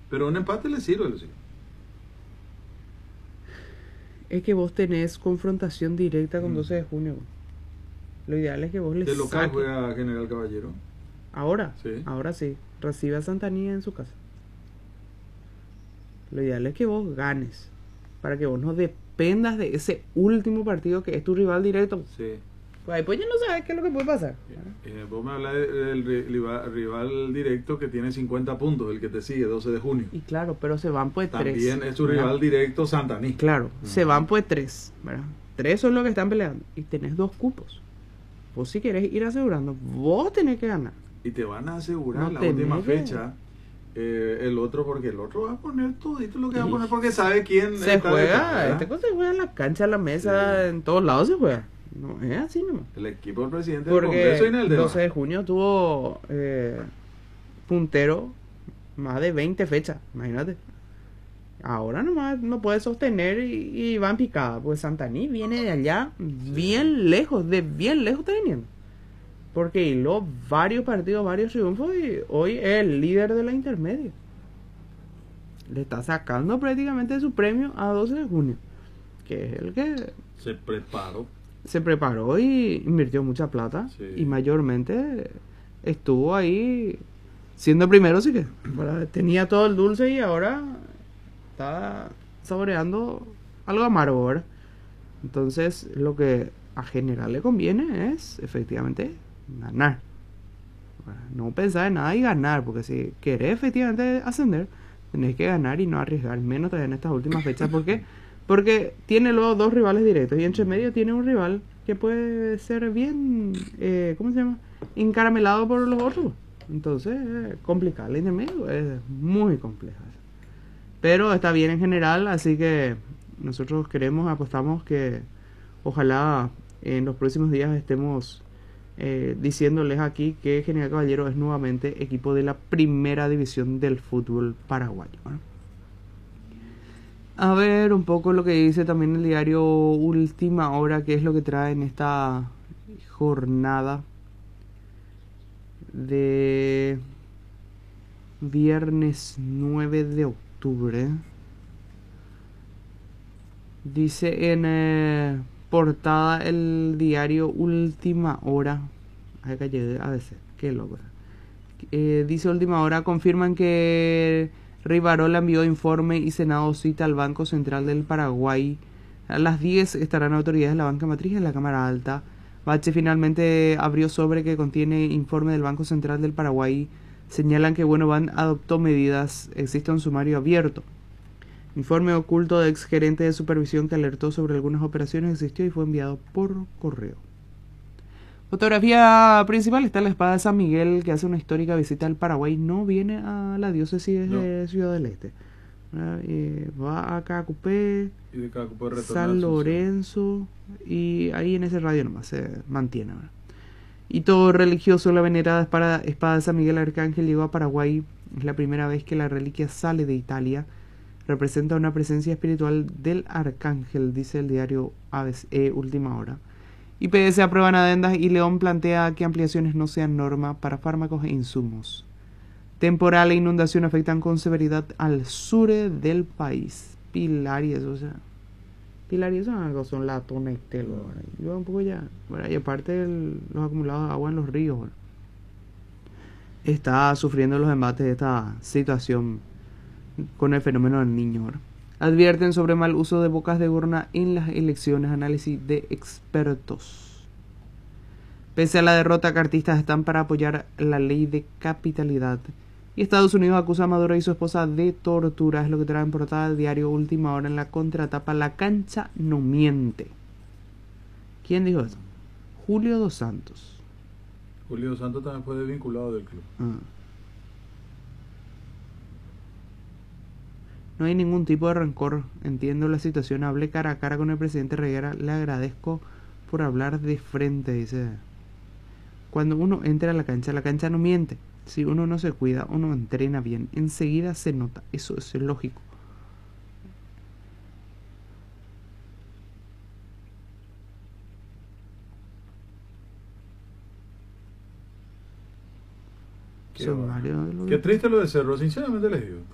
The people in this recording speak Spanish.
Pero un empate le sirve, Lucía. Es que vos tenés confrontación directa con 12 de junio. Lo ideal es que vos le De local saques. juega General Caballero. Ahora, Sí. ahora sí. Recibe a Santanía en su casa. Lo ideal es que vos ganes. Para que vos no dependas de ese último partido que es tu rival directo. Sí. Pues ahí pues ya no sabes qué es lo que puede pasar. Vos me hablas del rival directo que tiene 50 puntos, el que te sigue, 12 de junio. Y claro, pero se van pues tres. También es tu ¿verdad? rival directo Santaní. Claro, se van pues tres, ¿verdad? Tres son los que están peleando. Y tenés 2 cupos. Vos si querés ir asegurando, vos tenés que ganar. Y te van a asegurar No la tenés última que- fecha. El otro, porque el otro va a poner todo lo que va a poner porque sabe quién Se está juega, detrás, ¿verdad? este cosa se juega en la cancha, en la mesa, Sí. en todos lados se juega. No es así nomás. El equipo del presidente del Congreso Porque y en el el de 12 de junio tuvo puntero más de 20 fechas, imagínate. Ahora nomás no puede sostener y va en picada, pues Santaní viene de allá bien lejos, de bien lejos está viniendo. Porque hiló varios partidos, varios triunfos y hoy es el líder de la intermedia. Le está sacando prácticamente su premio a 12 de junio, que es el que se preparó. se preparó y invirtió mucha plata. Sí. Y mayormente estuvo ahí siendo primero, sí que ¿verdad? Tenía todo el dulce y ahora está saboreando algo amargo, ¿verdad? Entonces lo que a General le conviene es efectivamente ganar. No pensar en nada y ganar, porque si querés efectivamente ascender, tenés que ganar y no arriesgar, menos todavía en estas últimas fechas. ¿Por qué? Porque tiene luego 2 rivales directos y entre medio tiene un rival que puede ser bien, ¿cómo se llama? Encaramelado por los otros. Entonces, complicado. El intermedio es muy compleja. Pero está bien en general, así que nosotros apostamos que ojalá en los próximos días estemos diciéndoles aquí que General Caballero es nuevamente equipo de la primera división del fútbol paraguayo, ¿no? A ver un poco lo que dice también el diario Última Hora, que es lo que trae en esta jornada de viernes 9 de octubre. Dice en portada el diario Última Hora. Acá llegué a veces, qué loco. Dice Última Hora, confirman que Rivarola envió informe y Senado cita al Banco Central del Paraguay. A las 10 estarán autoridades de la banca matriz en la Cámara Alta. Bache finalmente abrió sobre que contiene informe del Banco Central del Paraguay. Señalan que Buenovan adoptó medidas. Existe un sumario abierto. Informe oculto de exgerente de supervisión que alertó sobre algunas operaciones existió y fue enviado por correo. Fotografía principal está la espada de San Miguel, que hace una histórica visita al Paraguay. No viene a la diócesis de Ciudad del Este. Va a Cacupé, Y de cada cupo retornar San Lorenzo, y ahí en ese radio nomás se mantiene, ¿verdad? Hito religioso, la venerada espada de San Miguel Arcángel llegó a Paraguay. Es la primera vez que la reliquia sale de Italia. Representa una presencia espiritual del Arcángel, dice el diario ABC Última Hora. IPS aprueban adendas y León plantea que ampliaciones no sean norma para fármacos e insumos. Temporal e inundación afectan con severidad al sur del país. Pilar y eso, o sea. Pilar y eso son latones y telo. Yo un poco ya. Bueno, y aparte los acumulados de agua en los ríos. Bueno, está sufriendo los embates de esta situación con el fenómeno del niño. ¿Verdad? Advierten sobre mal uso de bocas de urna en las elecciones. Análisis de expertos. Pese a la derrota, cartistas están para apoyar la ley de capitalidad. Y Estados Unidos acusa a Maduro y su esposa de tortura. Es lo que trae en portada el diario Última Hora en la contratapa. La cancha no miente. ¿Quién dijo eso? Julio Dos Santos. Julio Dos Santos también fue desvinculado del club. No hay ningún tipo de rencor. Entiendo la situación. Hablé cara a cara con el presidente Reguera. Le agradezco por hablar de frente, dice. Cuando uno entra a la cancha no miente. Si uno no se cuida, uno entrena bien, enseguida se nota. Eso es lógico. Qué triste lo de Cerro, sinceramente les digo.